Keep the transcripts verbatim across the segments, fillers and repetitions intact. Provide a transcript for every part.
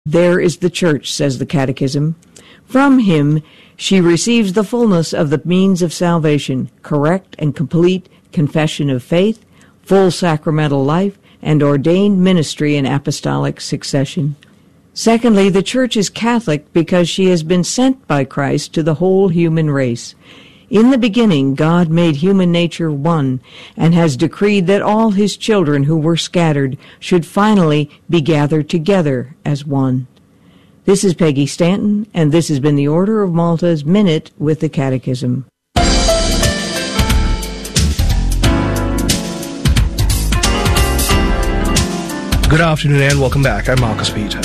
There is the church, says the Catechism. From him she receives the fullness of the means of salvation, correct and complete confession of faith, full sacramental life, and ordained ministry in apostolic succession. Secondly, the Church is Catholic because she has been sent by Christ to the whole human race. In the beginning, God made human nature one, and has decreed that all his children who were scattered should finally be gathered together as one. This is Peggy Stanton, and this has been the Order of Malta's Minute with the Catechism. Good afternoon and welcome back. I'm Marcus Peter.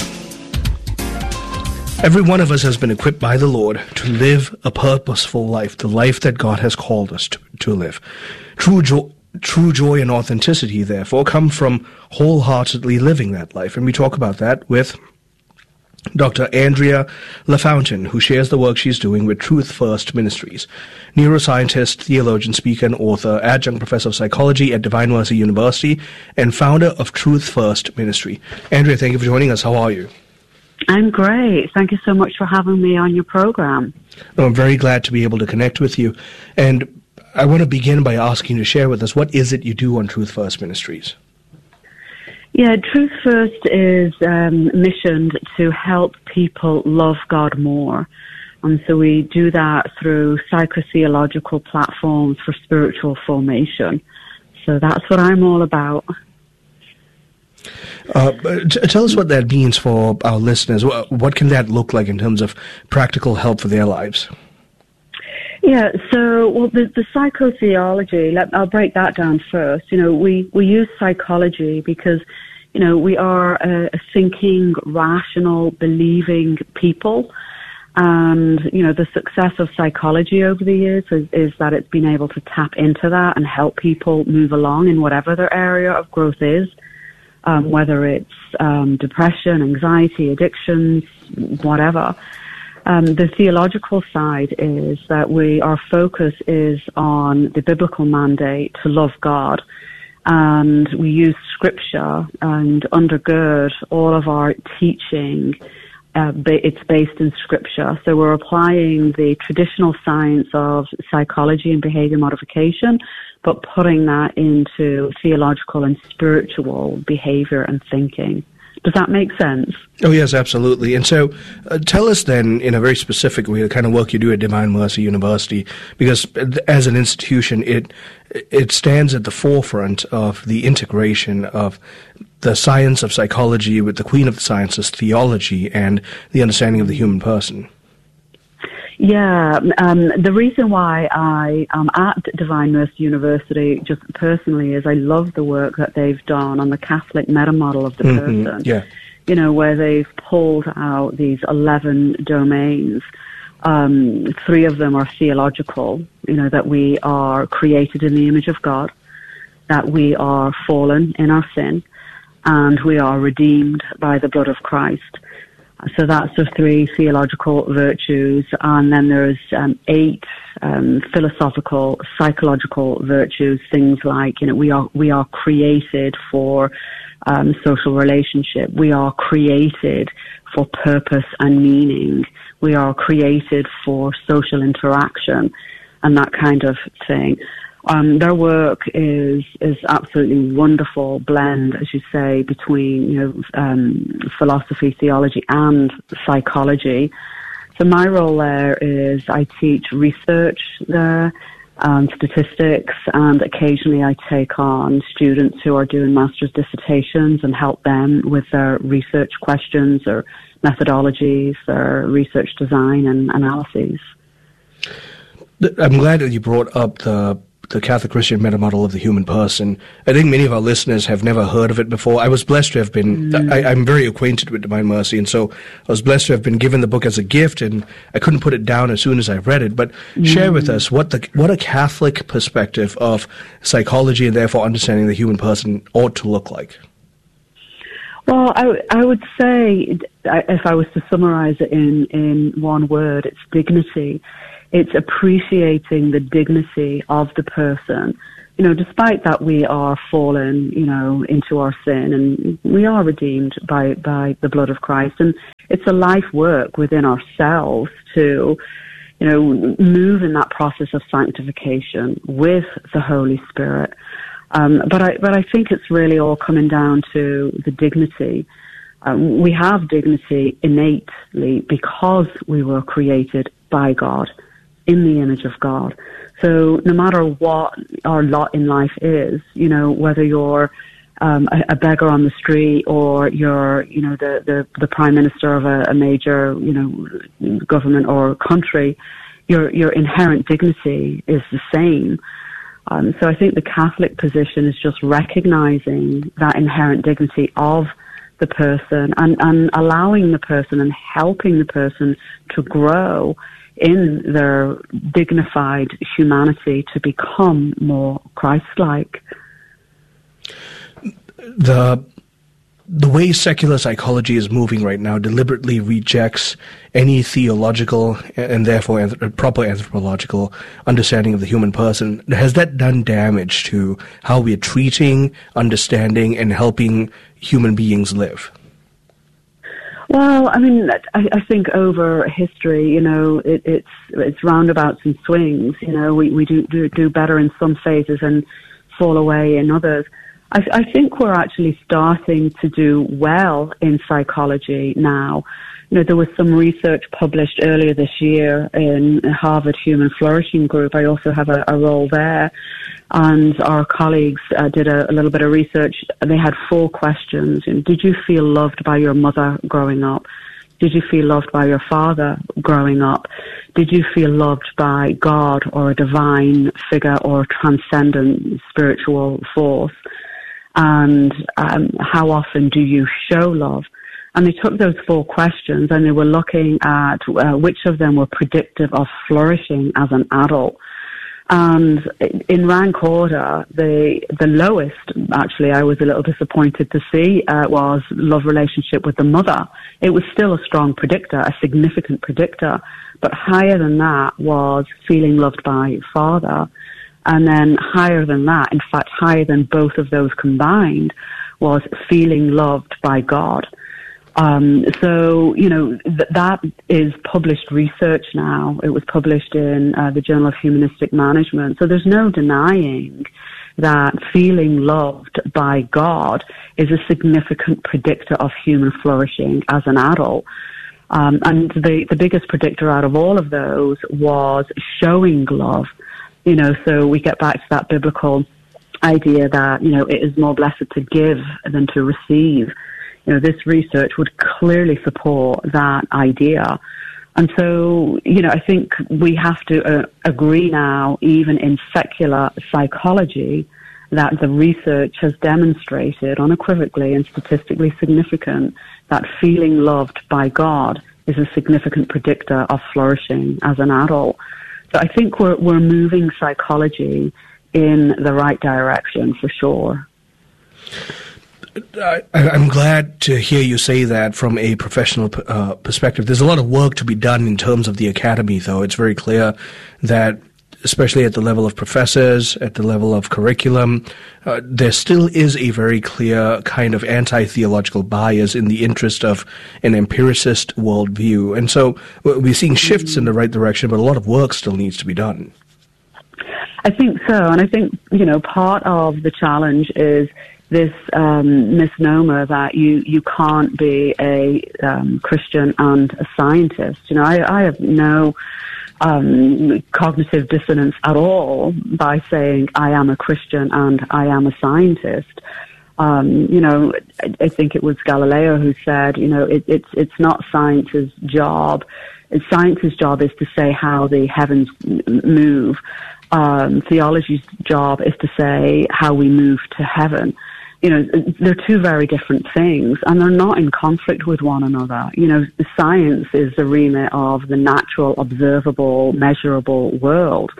Every one of us has been equipped by the Lord to live a purposeful life, the life that God has called us to, to live. True joy, true joy and authenticity, therefore, come from wholeheartedly living that life. And we talk about that with Doctor Andrea LaFountain, who shares the work she's doing with Truth First Ministries. Neuroscientist, theologian, speaker, and author, adjunct professor of psychology at Divine Mercy University, and founder of Truth First Ministry. Andrea, thank you for joining us. How are you? I'm great. Thank you so much for having me on your program. I'm very glad to be able to connect with you. And I want to begin by asking you to share with us, what is it you do on Truth First Ministries? Yeah, Truth First is um, missioned to help people love God more. And so we do that through psychotheological platforms for spiritual formation. So that's what I'm all about. Uh, t- tell us what that means for our listeners. What can that look like in terms of practical help for their lives? Yeah, so well, the, the psychotheology, let, I'll break that down first. You know, we, we use psychology because, you know, we are a, a thinking, rational, believing people. And, you know, the success of psychology over the years is, is that it's been able to tap into that and help people move along in whatever their area of growth is. Um, whether it's um, depression, anxiety, addictions, whatever. Um, the theological side is that we, our focus is on the biblical mandate to love God, and we use scripture and undergird all of our teaching. Uh, it's based in scripture, so we're applying the traditional science of psychology and behavior modification, but putting that into theological and spiritual behavior and thinking. Does that make sense? Oh, yes, absolutely. And so uh, tell us then, in a very specific way, the kind of work you do at Divine Mercy University, because as an institution, it it stands at the forefront of the integration of the science of psychology with the queen of the sciences, theology, and the understanding of the human person. Yeah, um, the reason why I am at Divine Mercy University, just personally, is I love the work that they've done on the Catholic meta model of the mm-hmm. person. Yeah. You know, where they've pulled out these eleven domains. Um, three of them are theological, you know, that we are created in the image of God, that we are fallen in our sin, and we are redeemed by the blood of Christ. So that's the three theological virtues, and then there's um, eight um, philosophical, psychological virtues. Things like, you know, we are we are created for um, social relationship. We are created for purpose and meaning. We are created for social interaction, and that kind of thing. Um, their work is is absolutely wonderful blend, as you say, between you know um, philosophy, theology, and psychology. So my role there is I teach research there, um, statistics, and occasionally I take on students who are doing master's dissertations and help them with their research questions or methodologies, their research design and analyses. I'm glad that you brought up the the Catholic Christian meta model of the human person. I think many of our listeners have never heard of it before. I was blessed to have been, mm. I, I'm very acquainted with Divine Mercy, and so I was blessed to have been given the book as a gift, and I couldn't put it down as soon as I read it. But mm. share with us what the what a Catholic perspective of psychology and therefore understanding the human person ought to look like. Well, I, I would say, if I was to summarize it in, in one word, it's dignity. It's appreciating the dignity of the person you know, despite that we are fallen, you know, into our sin, and we are redeemed by, by the blood of Christ. And it's a life work within ourselves to, you know, move in that process of sanctification with the Holy Spirit. Um, but I, but I think it's really all coming down to the dignity. Um, we have dignity innately because we were created by God, in the image of God. So no matter what our lot in life is, you know, whether you're um, a, a beggar on the street or you're, you know, the, the, the prime minister of a, a major, you know, government or country, your your inherent dignity is the same. Um, so I think the Catholic position is just recognizing that inherent dignity of the person and, and allowing the person and helping the person to grow in their dignified humanity to become more Christ-like. The the way secular psychology is moving right now deliberately rejects any theological and therefore anth- proper anthropological understanding of the human person. Has that done damage to how we are treating, understanding, and helping human beings live? Well, I mean, I, I think over history, you know, it, it's it's roundabouts and swings. You know, we, we do, do do better in some phases and fall away in others. I, I think we're actually starting to do well in psychology now. You know, there was some research published earlier this year in Harvard Human Flourishing Group. I also have a, a role there. And our colleagues uh, did a, a little bit of research. They had four questions. Did you feel loved by your mother growing up? Did you feel loved by your father growing up? Did you feel loved by God or a divine figure or transcendent spiritual force? And um, how often do you show love? And they took those four questions and they were looking at uh, which of them were predictive of flourishing as an adult. And in rank order, the the lowest, actually, I was a little disappointed to see, uh, was love relationship with the mother. It was still a strong predictor, a significant predictor, but higher than that was feeling loved by father. And then higher than that, in fact, higher than both of those combined, was feeling loved by God. Um, so, you know, th- that is published research now. It was published in uh, the Journal of Humanistic Management. So there's no denying that feeling loved by God is a significant predictor of human flourishing as an adult. Um, and the, the biggest predictor out of all of those was showing love. You know, so we get back to that biblical idea that, you know, it is more blessed to give than to receive. You know, this research would clearly support that idea. And so, you know, I think we have to uh, agree now, even in secular psychology, that the research has demonstrated unequivocally and statistically significant that feeling loved by God is a significant predictor of flourishing as an adult. So I think we're we're moving psychology in the right direction for sure. I, I'm glad to hear you say that from a professional uh, perspective. There's a lot of work to be done in terms of the academy, though. It's very clear that, especially at the level of professors, at the level of curriculum, uh, there still is a very clear kind of anti-theological bias in the interest of an empiricist worldview. And so we're seeing shifts in the right direction, but a lot of work still needs to be done. I think so. And I think, you know, part of the challenge is this um, misnomer that you, you can't be a um, Christian and a scientist. You know, I, I have no um, cognitive dissonance at all by saying I am a Christian and I am a scientist. Um, you know, I, I think it was Galileo who said, you know, it, it's it's not science's job. Science's job is to say how the heavens move. Um, theology's job is to say how we move to heaven. You know, they're two very different things, and they're not in conflict with one another. You know, science is the remit of the natural, observable, measurable world,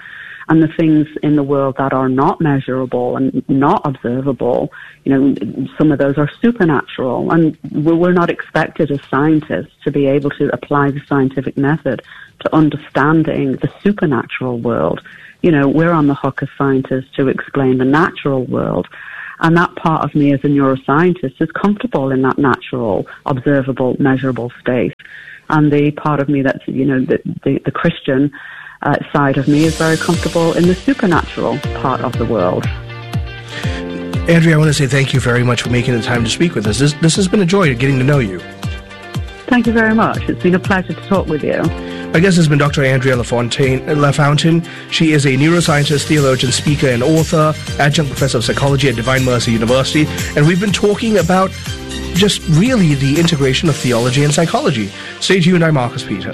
And the things in the world that are not measurable and not observable, you know, some of those are supernatural. And we're not expected as scientists to be able to apply the scientific method to understanding the supernatural world. You know, we're on the hook as scientists to explain the natural world. And that part of me as a neuroscientist is comfortable in that natural, observable, measurable state. And the part of me that's, you know, the, the, the Christian uh, side of me is very comfortable in the supernatural part of the world. Andrea, I want to say thank you very much for making the time to speak with us. This, this has been a joy getting to know you. Thank you very much. It's been a pleasure to talk with you. My guest has been Doctor Andrea LaFontaine, LaFountain. She is a neuroscientist, theologian, speaker, and author, adjunct professor of psychology at Divine Mercy University. And we've been talking about just really the integration of theology and psychology. Stay tuned, I'm Marcus Peter.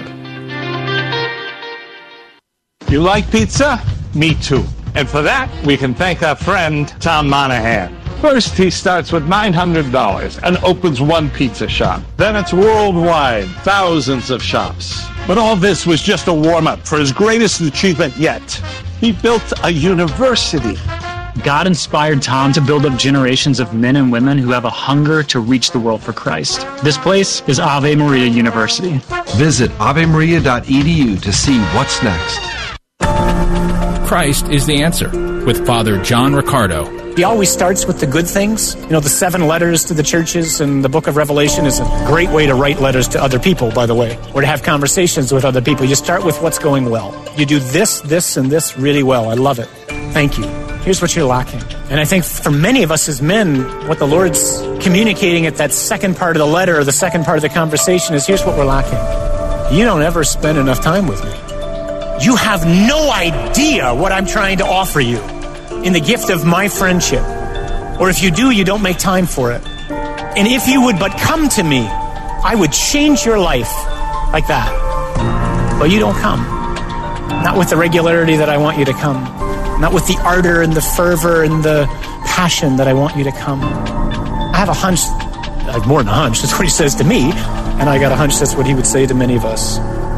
You like pizza? Me too. And for that, we can thank our friend, Tom Monahan. First, he starts with nine hundred dollars and opens one pizza shop. Then it's worldwide, thousands of shops. But all this was just a warm-up for his greatest achievement yet. He built a university. God inspired Tom to build up generations of men and women who have a hunger to reach the world for Christ. This place is Ave Maria University. Visit ave maria dot e d u to see what's next. Christ is the answer with Father John Riccardo. He always starts with the good things. You know, the seven letters to the churches and the book of Revelation is a great way to write letters to other people, by the way, or to have conversations with other people. You start with what's going well. You do this, this, and this really well. I love it. Thank you. Here's what you're lacking. And I think for many of us as men, what the Lord's communicating at that second part of the letter or the second part of the conversation is, here's what we're lacking. You don't ever spend enough time with me. You have no idea what I'm trying to offer you in the gift of my friendship. Or if you do, you don't make time for it. And if you would but come to me, I would change your life like that. But you don't come. Not with the regularity that I want you to come. Not with the ardor and the fervor and the passion that I want you to come. I have a hunch, like more than a hunch, that's what he says to me, and I got a hunch that's what he would say to many of us.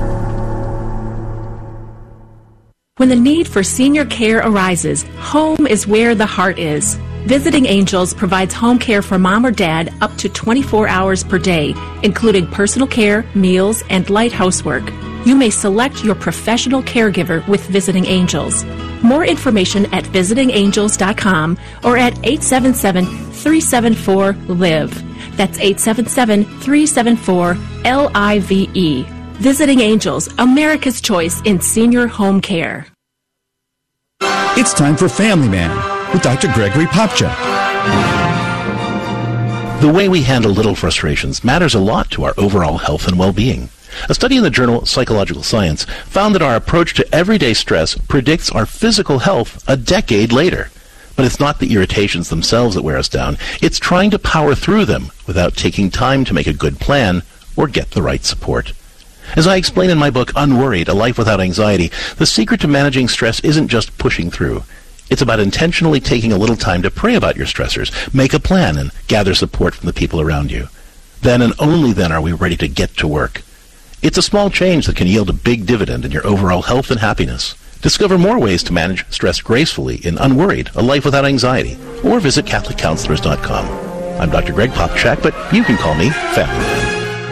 When the need for senior care arises, home is where the heart is. Visiting Angels provides home care for mom or dad up to twenty-four hours per day, including personal care, meals, and light housework. You may select your professional caregiver with Visiting Angels. More information at visiting angels dot com or at eight seven seven, three seven four, L I V E. That's eight seven seven, three seven four, L I V E. Visiting Angels, America's choice in senior home care. It's time for Family Man with Doctor Gregory Popcak. The way we handle little frustrations matters a lot to our overall health and well-being. A study in the journal Psychological Science found that our approach to everyday stress predicts our physical health a decade later. But it's not the irritations themselves that wear us down. It's trying to power through them without taking time to make a good plan or get the right support. As I explain in my book, Unworried, A Life Without Anxiety, the secret to managing stress isn't just pushing through. It's about intentionally taking a little time to pray about your stressors, make a plan, and gather support from the people around you. Then and only then are we ready to get to work. It's a small change that can yield a big dividend in your overall health and happiness. Discover more ways to manage stress gracefully in Unworried, A Life Without Anxiety, or visit Catholic Counselors dot com. I'm Doctor Greg Popcak, but you can call me Family Man.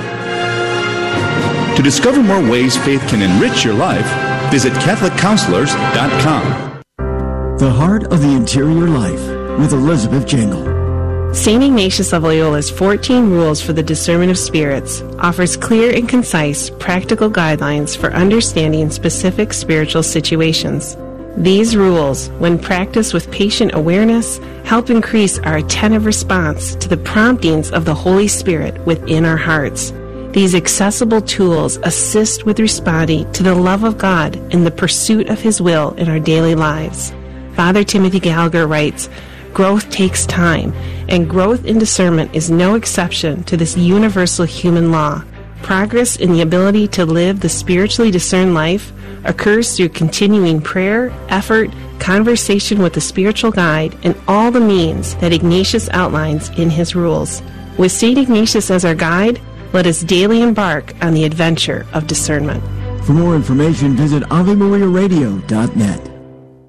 To discover more ways faith can enrich your life, visit Catholic Counselors dot com. The Heart of the Interior Life with Elizabeth Jingle. Saint Ignatius of Loyola's fourteen Rules for the Discernment of Spirits offers clear and concise practical guidelines for understanding specific spiritual situations. These rules, when practiced with patient awareness, help increase our attentive response to the promptings of the Holy Spirit within our hearts. These accessible tools assist with responding to the love of God in the pursuit of His will in our daily lives. Father Timothy Gallagher writes, "Growth takes time, and growth in discernment is no exception to this universal human law. Progress in the ability to live the spiritually discerned life occurs through continuing prayer, effort, conversation with the spiritual guide, and all the means that Ignatius outlines in his rules. With Saint Ignatius as our guide, let us daily embark on the adventure of discernment." For more information, visit ave maria radio dot net.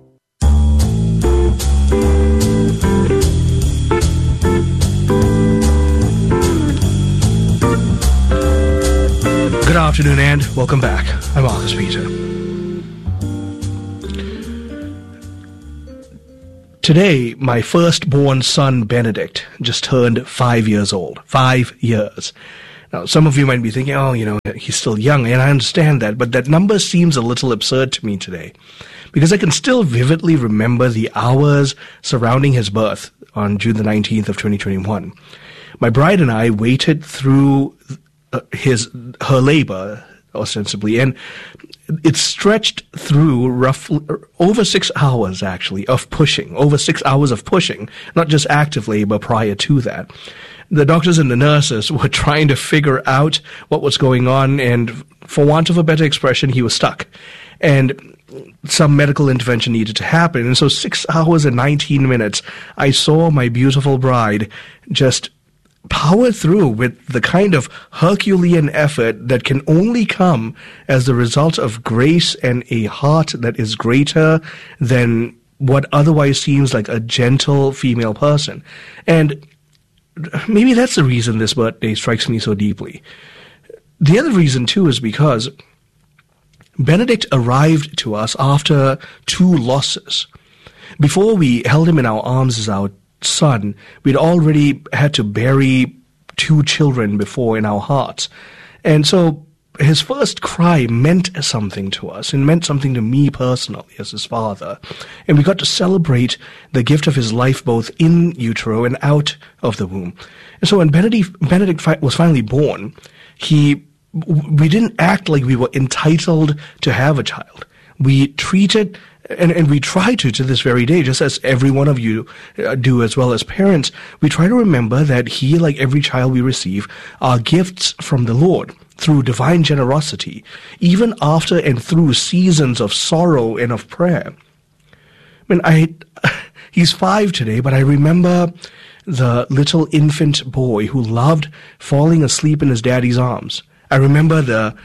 Good afternoon and welcome back. I'm Marcus Peter. Today, my firstborn son, Benedict, just turned five years old. Five years. Now, some of you might be thinking, oh, you know, he's still young, and I understand that, but that number seems a little absurd to me today, because I can still vividly remember the hours surrounding his birth on June the nineteenth of twenty twenty-one. My bride and I waited through uh, his her labor, ostensibly, and it stretched through roughly over six hours, actually, of pushing, over six hours of pushing, not just active labor prior to that. The doctors and the nurses were trying to figure out what was going on, and for want of a better expression, he was stuck. And some medical intervention needed to happen. And so six hours and nineteen minutes, I saw my beautiful bride just power through with the kind of Herculean effort that can only come as the result of grace and a heart that is greater than what otherwise seems like a gentle female person. And maybe that's the reason this birthday strikes me so deeply. The other reason, too, is because Benedict arrived to us after two losses. Before we held him in our arms as our son, we'd already had to bury two children before in our hearts. And so his first cry meant something to us, and meant something to me personally as his father. And we got to celebrate the gift of his life both in utero and out of the womb. And so when Benedict, Benedict fi- was finally born, he we didn't act like we were entitled to have a child. We treated And, and we try to, to this very day, just as every one of you uh, do, as well as parents, we try to remember that he, like every child we receive, are gifts from the Lord through divine generosity, even after and through seasons of sorrow and of prayer. I mean, I, he's five today, but I remember the little infant boy who loved falling asleep in his daddy's arms. I remember the,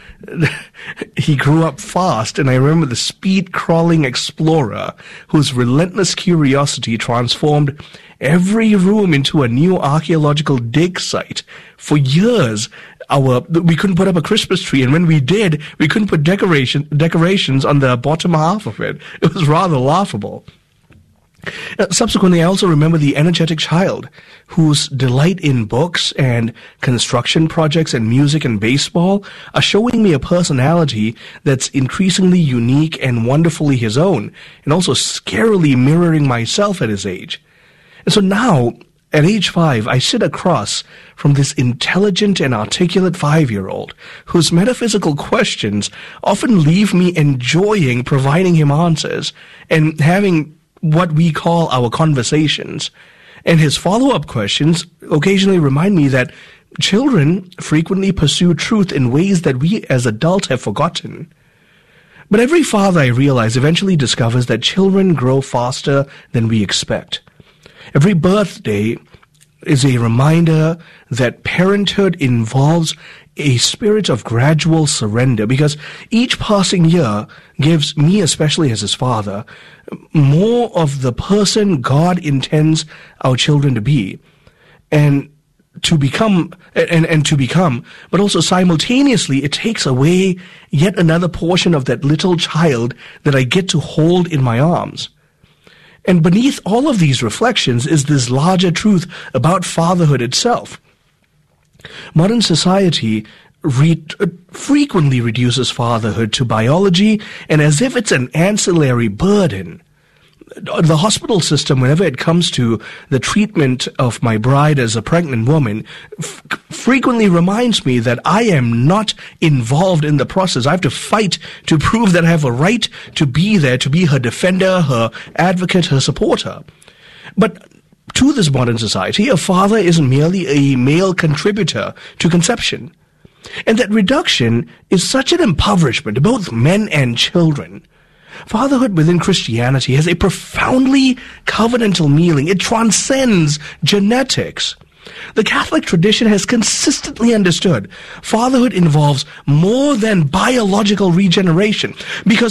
he grew up fast, and I remember the speed-crawling explorer whose relentless curiosity transformed every room into a new archaeological dig site. For years, our we couldn't put up a Christmas tree, and when we did, we couldn't put decoration decorations on the bottom half of it. It was rather laughable. Subsequently, I also remember the energetic child whose delight in books and construction projects and music and baseball are showing me a personality that's increasingly unique and wonderfully his own, and also scarily mirroring myself at his age. And so now, at age five, I sit across from this intelligent and articulate five-year-old whose metaphysical questions often leave me enjoying providing him answers and having what we call our conversations. And his follow-up questions occasionally remind me that children frequently pursue truth in ways that we as adults have forgotten. But every father, I realize, eventually discovers that children grow faster than we expect. Every birthday is a reminder that parenthood involves a spirit of gradual surrender, because each passing year gives me, especially as his father, more of the person God intends our children to be, and to become, and, and to become, but also simultaneously it takes away yet another portion of that little child that I get to hold in my arms. And beneath all of these reflections is this larger truth about fatherhood itself. Modern society re- frequently reduces fatherhood to biology, and as if it's an ancillary burden. The hospital system, whenever it comes to the treatment of my bride as a pregnant woman, f- frequently reminds me that I am not involved in the process. I have to fight to prove that I have a right to be there, to be her defender, her advocate, her supporter. But to this modern society, a father is merely a male contributor to conception. And that reduction is such an impoverishment to both men and children. Fatherhood within Christianity has a profoundly covenantal meaning. It transcends genetics. The Catholic tradition has consistently understood fatherhood involves more than biological regeneration, because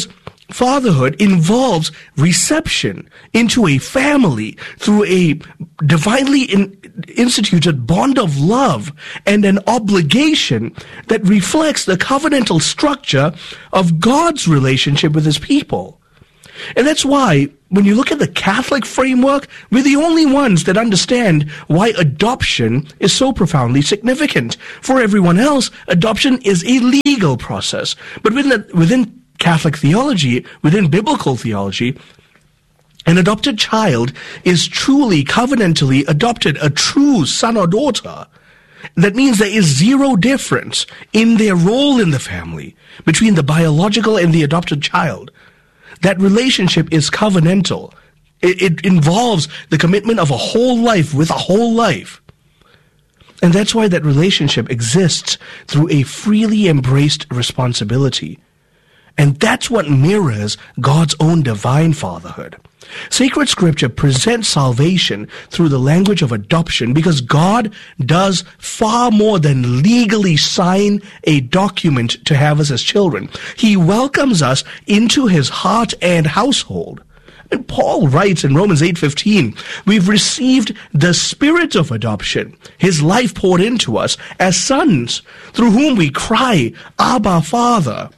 fatherhood involves reception into a family through a divinely in, instituted bond of love and an obligation that reflects the covenantal structure of God's relationship with his people. And that's why, when you look at the Catholic framework, we're the only ones that understand why adoption is so profoundly significant. For everyone else, adoption is a legal process. But within, the, within Catholic theology, within biblical theology, an adopted child is truly covenantally adopted, a true son or daughter. That means there is zero difference in their role in the family between the biological and the adopted child. That relationship is covenantal. It, it involves the commitment of a whole life with a whole life. And that's why that relationship exists through a freely embraced responsibility. And that's what mirrors God's own divine fatherhood. Sacred Scripture presents salvation through the language of adoption because God does far more than legally sign a document to have us as children. He welcomes us into his heart and household. And Paul writes in Romans eight fifteen, we've received the spirit of adoption, his life poured into us as sons, through whom we cry, Abba, Father.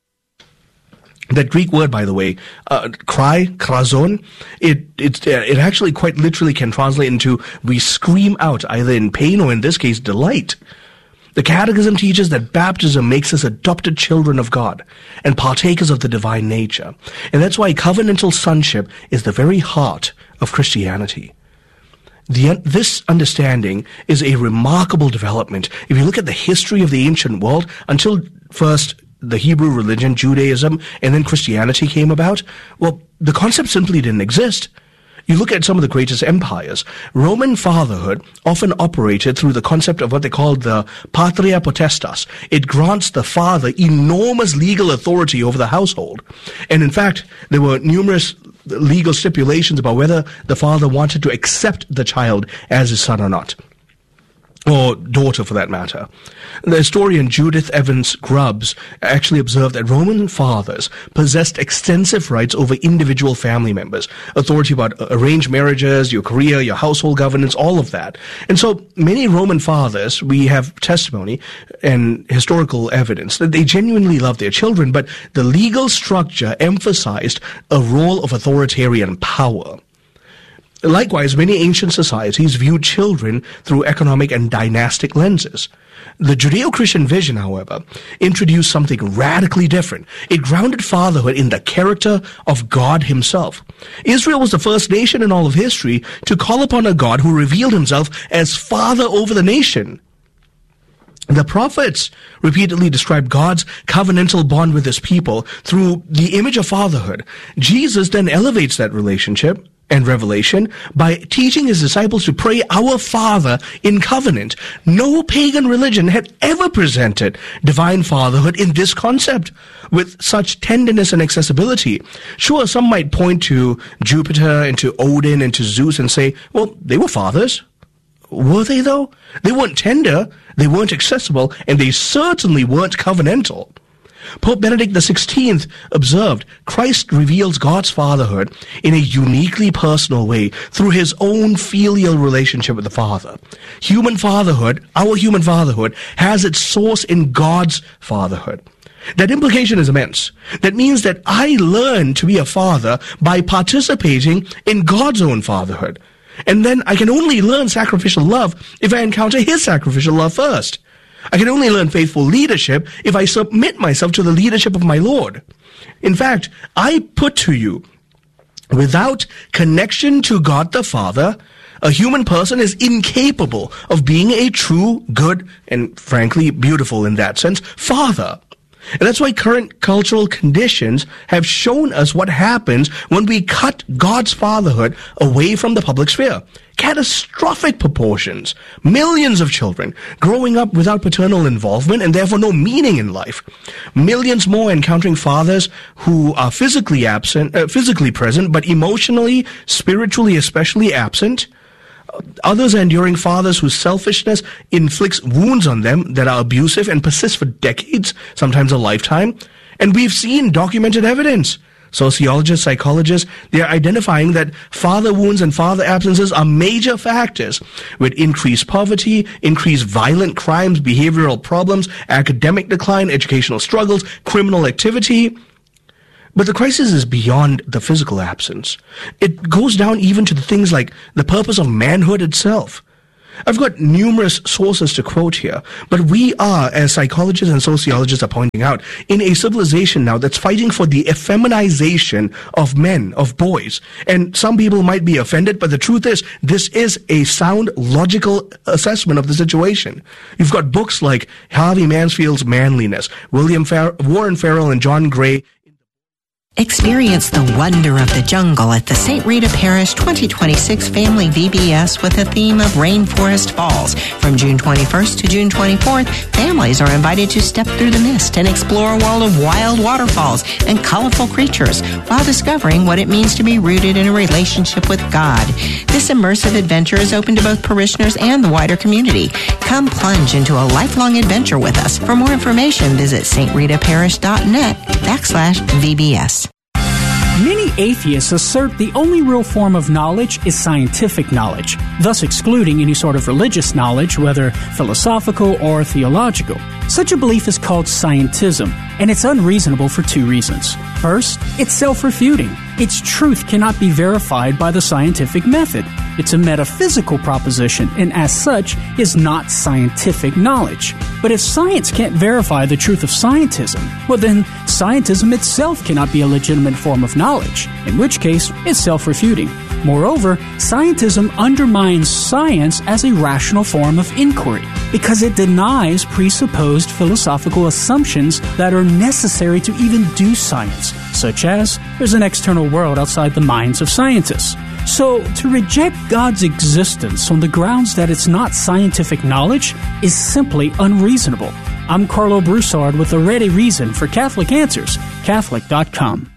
That Greek word, by the way, uh, cry, krazon, it, it, it actually quite literally can translate into we scream out, either in pain or in this case, delight. The Catechism teaches that baptism makes us adopted children of God and partakers of the divine nature. And that's why covenantal sonship is the very heart of Christianity. The, this understanding is a remarkable development. If you look at the history of the ancient world, until first the Hebrew religion, Judaism, and then Christianity came about, well, the concept simply didn't exist. You look at some of the greatest empires. Roman fatherhood often operated through the concept of what they called the patria potestas. It grants the father enormous legal authority over the household. And in fact, there were numerous legal stipulations about whether the father wanted to accept the child as his son or not. Or daughter, for that matter. The historian Judith Evans Grubbs actually observed that Roman fathers possessed extensive rights over individual family members, authority about arranged marriages, your career, your household governance, all of that. And so many Roman fathers, we have testimony and historical evidence that they genuinely loved their children, but the legal structure emphasized a role of authoritarian power. Likewise, many ancient societies viewed children through economic and dynastic lenses. The Judeo-Christian vision, however, introduced something radically different. It grounded fatherhood in the character of God himself. Israel was the first nation in all of history to call upon a God who revealed himself as Father over the nation. The prophets repeatedly describe God's covenantal bond with his people through the image of fatherhood. Jesus then elevates that relationship and revelation by teaching his disciples to pray, Our Father in covenant. No pagan religion had ever presented divine fatherhood in this concept with such tenderness and accessibility. Sure, some might point to Jupiter and to Odin and to Zeus and say, well, they were fathers. Were they, though? They weren't tender, they weren't accessible, and they certainly weren't covenantal. Pope Benedict the sixteenth observed, Christ reveals God's fatherhood in a uniquely personal way through his own filial relationship with the Father. Human fatherhood, our human fatherhood, has its source in God's fatherhood. That implication is immense. That means that I learn to be a father by participating in God's own fatherhood. And then I can only learn sacrificial love if I encounter his sacrificial love first. I can only learn faithful leadership if I submit myself to the leadership of my Lord. In fact, I put to you, without connection to God the Father, a human person is incapable of being a true, good, and frankly, beautiful in that sense, father. And that's why current cultural conditions have shown us what happens when we cut God's fatherhood away from the public sphere. Catastrophic proportions. Millions of children growing up without paternal involvement and therefore no meaning in life. Millions more encountering fathers who are physically absent, uh, physically present, but emotionally, spiritually especially absent. Others are enduring fathers whose selfishness inflicts wounds on them that are abusive and persist for decades, sometimes a lifetime. And we've seen documented evidence. sociologists, psychologists, they are identifying that father wounds and father absences are major factors with increased poverty, increased violent crimes, behavioral problems, academic decline, educational struggles, criminal activity. But the crisis is beyond the physical absence. It goes down even to the things like the purpose of manhood itself. I've got numerous sources to quote here, but we are, as psychologists and sociologists are pointing out, in a civilization now that's fighting for the effeminization of men, of boys. And some people might be offended, but the truth is, this is a sound, logical assessment of the situation. You've got books like Harvey Mansfield's Manliness, William Far- Warren Farrell and John Gray. Experience the wonder of the jungle at the Saint Rita Parish twenty twenty-six Family V B S with a theme of Rainforest Falls. From June twenty-first to June twenty-fourth, families are invited to step through the mist and explore a world of wild waterfalls and colorful creatures while discovering what it means to be rooted in a relationship with God. This immersive adventure is open to both parishioners and the wider community. Come plunge into a lifelong adventure with us. For more information, visit stritaparish.net backslash VBS. Many atheists assert the only real form of knowledge is scientific knowledge, thus excluding any sort of religious knowledge, whether philosophical or theological. Such a belief is called scientism, and it's unreasonable for two reasons. First, it's self-refuting. Its truth cannot be verified by the scientific method. It's a metaphysical proposition, and as such, is not scientific knowledge. But if science can't verify the truth of scientism, well then, scientism itself cannot be a legitimate form of knowledge, in which case, it's self-refuting. Moreover, scientism undermines science as a rational form of inquiry, because it denies presupposed philosophical assumptions that are necessary to even do science, such as there's an external world outside the minds of scientists. So, to reject God's existence on the grounds that it's not scientific knowledge is simply unreasonable. I'm Carlo Broussard with a ready reason for Catholic Answers, Catholic dot com.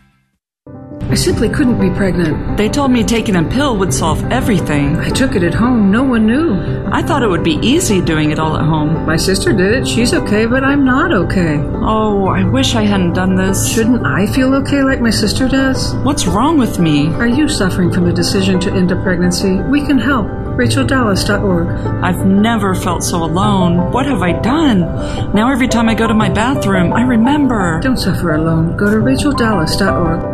I simply couldn't be pregnant. They told me taking a pill would solve everything. I took it at home. No one knew. I thought it would be easy doing it all at home. My sister did it. She's okay, but I'm not okay. Oh, I wish I hadn't done this. Shouldn't I feel okay like my sister does? What's wrong with me? Are you suffering from the decision to end a pregnancy? We can help. Rachel Dallas dot org. I've never felt so alone. What have I done? Now every time I go to my bathroom, I remember. Don't suffer alone. Go to Rachel Dallas dot org.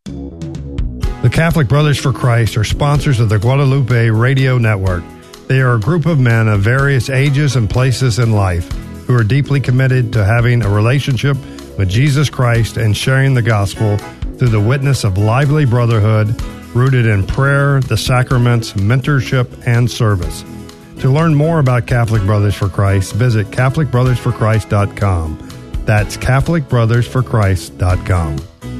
The Catholic Brothers for Christ are sponsors of the Guadalupe Radio Network. They are a group of men of various ages and places in life who are deeply committed to having a relationship with Jesus Christ and sharing the gospel through the witness of lively brotherhood rooted in prayer, the sacraments, mentorship, and service. To learn more about Catholic Brothers for Christ, visit Catholic Brothers for Christ dot com. That's Catholic Brothers for Christ dot com.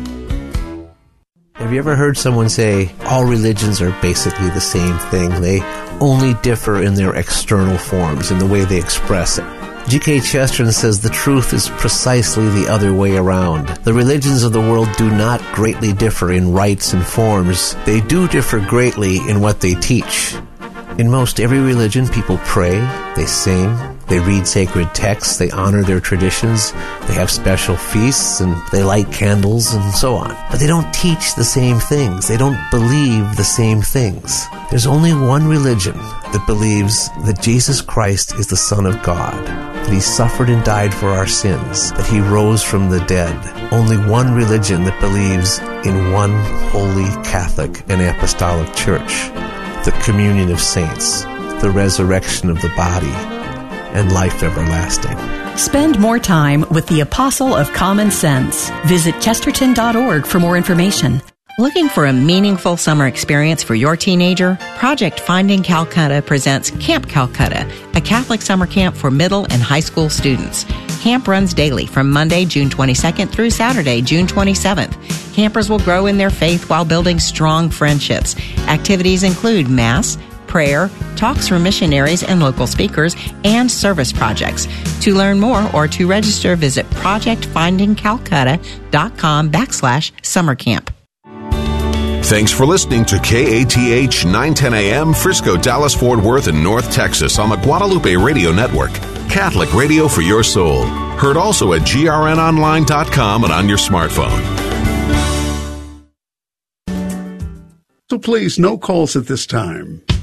Have you ever heard someone say, all religions are basically the same thing? They only differ in their external forms, in the way they express it. G K Chesterton says the truth is precisely the other way around. The religions of the world do not greatly differ in rites and forms. They do differ greatly in what they teach. In most every religion, people pray, they sing, they read sacred texts, they honor their traditions, they have special feasts, and they light candles, and so on. But they don't teach the same things. They don't believe the same things. There's only one religion that believes that Jesus Christ is the Son of God, that He suffered and died for our sins, that He rose from the dead. Only one religion that believes in one holy Catholic and Apostolic Church, the communion of saints, the resurrection of the body, and life everlasting. Spend more time with the Apostle of Common Sense. Visit Chesterton dot org for more information. Looking for a meaningful summer experience for your teenager? Project Finding Calcutta presents Camp Calcutta, a Catholic summer camp for middle and high school students. Camp runs daily from Monday, June twenty-second through Saturday, June twenty-seventh. Campers will grow in their faith while building strong friendships. Activities include Mass, prayer, talks from missionaries and local speakers, and service projects. To learn more or to register, visit project finding calcutta dot com backslash summer camp. Thanks for listening to K A T H nine ten A M, Frisco, Dallas, Fort Worth, and North Texas on the Guadalupe Radio Network. Catholic radio for your soul. Heard also at G R N online dot com and on your smartphone. please, no calls at this time.